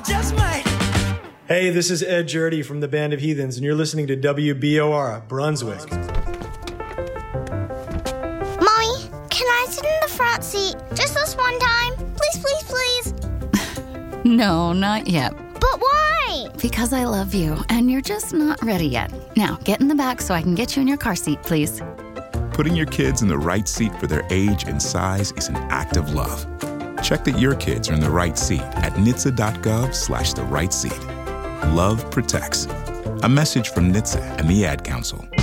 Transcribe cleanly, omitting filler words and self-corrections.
just might. Hey, this is Ed Jurdy from the Band of Heathens, and you're listening to WBOR, Brunswick. Mommy, can I sit in the front seat just this one time? Please, please, please. No, not yet. But why? Because I love you, and you're just not ready yet. Now, get in the back so I can get you in your car seat, please. Putting your kids in the right seat for their age and size is an act of love. Check that your kids are in the right seat at NHTSA.gov/the right seat. Love protects. A message from NHTSA and the Ad Council.